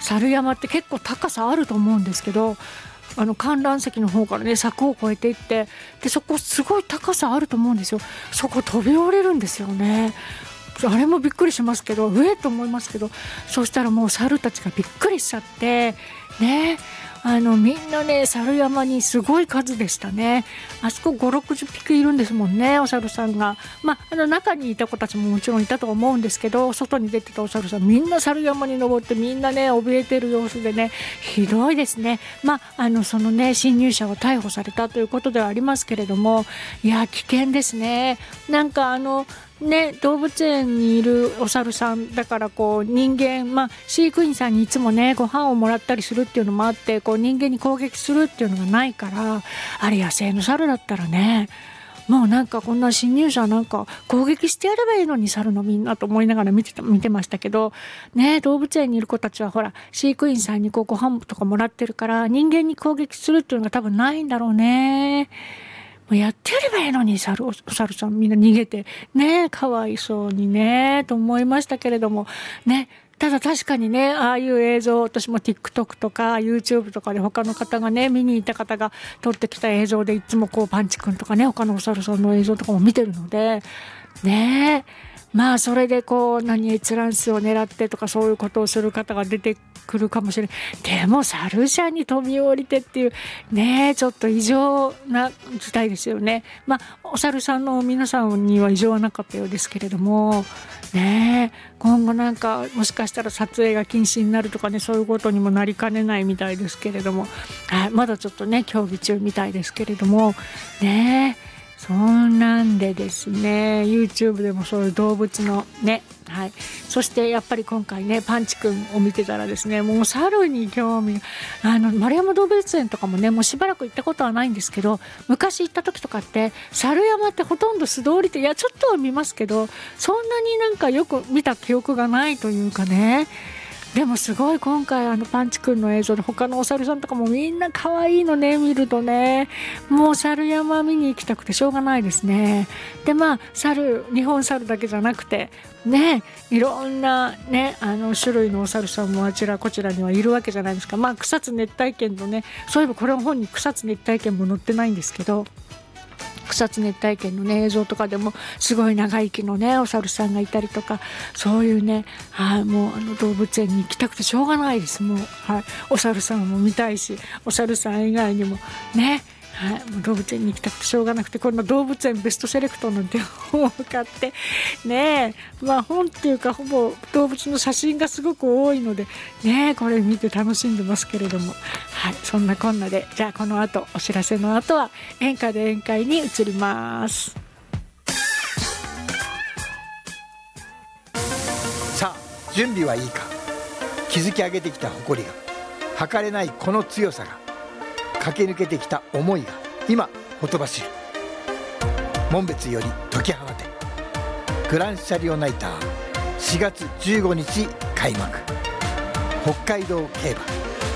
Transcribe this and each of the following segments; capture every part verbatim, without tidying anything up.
猿山って結構高さあると思うんですけど、あの観覧席の方からね柵を越えていって、でそこすごい高さあると思うんですよ。そこ飛び降りるんですよね。あれもびっくりしますけど、上と思いますけど、そうしたらもう猿たちがびっくりしちゃってね、あのみんなね猿山にすごい数でしたね。あそこごじゅうろくじゅっぴきいるんですもんね、お猿さんが。まあ、あの中にいた子たちももちろんいたと思うんですけど、外に出てたお猿さんみんな猿山に登って、みんなね怯えてる様子でね、ひどいですね。まあ、あのそのね侵入者は逮捕されたということではありますけれども、いや危険ですね。なんかあのね、動物園にいるお猿さんだから、こう人間、まあ、飼育員さんにいつもねご飯をもらったりするっていうのもあって、こう人間に攻撃するっていうのがないから、あれ野生の猿だったらね、もうなんかこんな侵入者なんか攻撃してやればいいのに、猿のみんなと思いながら見てた見てましたけどね。動物園にいる子たちはほら飼育員さんにこうご飯とかもらってるから、人間に攻撃するっていうのが多分ないんだろうね。やってやればいいのに、猿、お猿さんみんな逃げてね、かわいそうにねと思いましたけれどもね。ただ確かにね、ああいう映像、私も TikTok とか YouTube とかで他の方がね見に行った方が撮ってきた映像で、いつもこうパンチくんとかね他のお猿さんの映像とかも見てるのでね、まあそれでこう何閲覧数を狙ってとかそういうことをする方が出てくるかもしれない。でも猿舎に飛び降りてっていうね、ちょっと異常な事態ですよね。まあお猿さんの皆さんには異常はなかったようですけれどもね、今後なんかもしかしたら撮影が禁止になるとかね、そういうことにもなりかねないみたいですけれども、はい、まだちょっとね協議中みたいですけれどもね。そんなんでですね、 YouTube でもそういう動物のね、はい、そしてやっぱり今回ねパンチくんを見てたらですね、もう猿に興味、あの丸山動物園とかもねもうしばらく行ったことはないんですけど、昔行った時とかって猿山ってほとんど素通りで、いやちょっとは見ますけどそんなになんかよく見た記憶がないというかね。でもすごい今回あのパンチくんの映像で他のお猿さんとかもみんな可愛いのね、見るとねもう猿山見に行きたくてしょうがないですね。でまあ猿、日本猿だけじゃなくてね、いろんなねあの種類のお猿さんもあちらこちらにはいるわけじゃないですか。まあ草津熱帯圏のね、そういえばこれの本に草津熱帯圏も載ってないんですけど、草津熱帯圏の、ね、映像とかでもすごい長生きのねお猿さんがいたりとか、そういうね、はい、もうあの動物園に行きたくてしょうがないです。もう、はい、お猿さんも見たいし、お猿さん以外にもね、はい、もう動物園に行きたくてしょうがなくて、こんな動物園ベストセレクトの本を買ってね、まあ本っていうかほぼ動物の写真がすごく多いのでね、これ見て楽しんでますけれども、はい、そんなこんなで、じゃあこの後お知らせの後は演歌で宴会に移ります。 さあ準備はいいか。築き上げてきた誇りが、測れないこの強さが、駆け抜けてきた思いが今ほとばしる。紋別より解き放て、グランシャリオナイターしがつじゅうごにち開幕。北海道競馬。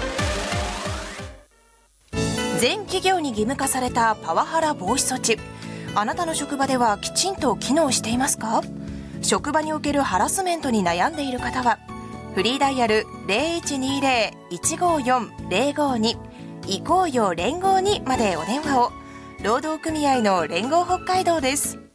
全企業に義務化されたパワハラ防止措置、あなたの職場ではきちんと機能していますか？職場におけるハラスメントに悩んでいる方はフリーダイヤル ゼロいちにゼロ いちごよん ゼロごに 行こうよ連合にまでお電話を。労働組合の連合北海道です。